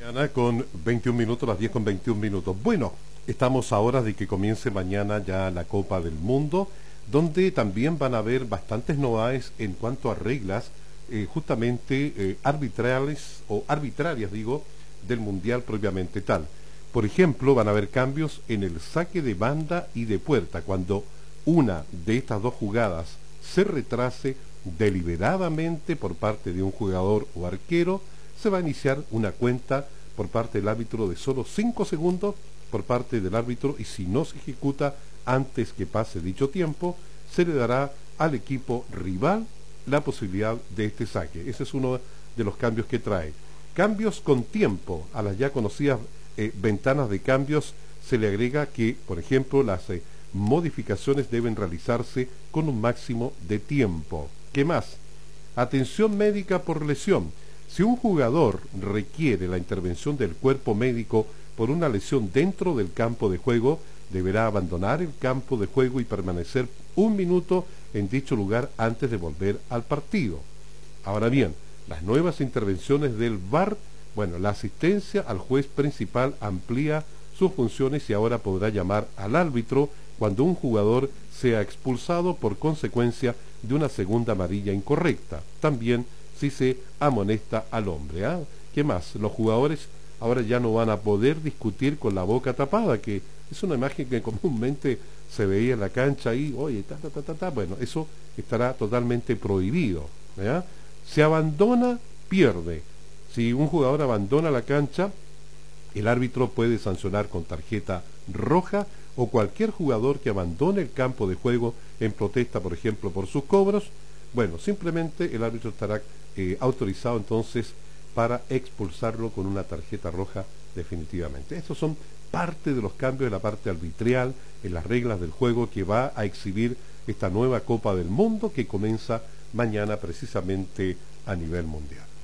Mañana con 21 minutos, las 10 con 21 minutos. Bueno, estamos a horas de que comience mañana ya la Copa del Mundo, donde también van a haber bastantes novedades en cuanto a reglas, arbitrales o arbitrarias, digo, del Mundial propiamente tal. Por ejemplo, van a haber cambios en el saque de banda y de puerta, cuando una de estas dos jugadas se retrase deliberadamente por parte de un jugador o arquero, se va a iniciar una cuenta por parte del árbitro de solo 5 segundos por parte del árbitro, y si no se ejecuta antes que pase dicho tiempo, se le dará al equipo rival la posibilidad de este saque. Ese es uno de los cambios que trae. Cambios con tiempo. A las ya conocidas ventanas de cambios se le agrega que, por ejemplo, las modificaciones deben realizarse con un máximo de tiempo. ¿Qué más? Atención médica por lesión. Si un jugador requiere la intervención del cuerpo médico por una lesión dentro del campo de juego, deberá abandonar el campo de juego y permanecer 1 minuto en dicho lugar antes de volver al partido. Ahora bien, las nuevas intervenciones del VAR, la asistencia al juez principal amplía sus funciones y ahora podrá llamar al árbitro cuando un jugador sea expulsado por consecuencia de una segunda amarilla incorrecta. También si se amonesta al hombre. ¿Qué más? Los jugadores ahora ya no van a poder discutir con la boca tapada, que es una imagen que comúnmente se veía en la cancha y, oye, bueno, eso estará totalmente prohibido. Se abandona, pierde. Si un jugador abandona la cancha, el árbitro puede sancionar con tarjeta roja, o cualquier jugador que abandone el campo de juego en protesta, por ejemplo, por sus cobros. Simplemente el árbitro estará autorizado entonces para expulsarlo con una tarjeta roja definitivamente. Estos son parte de los cambios de la parte arbitral en las reglas del juego que va a exhibir esta nueva Copa del Mundo que comienza mañana precisamente a nivel mundial.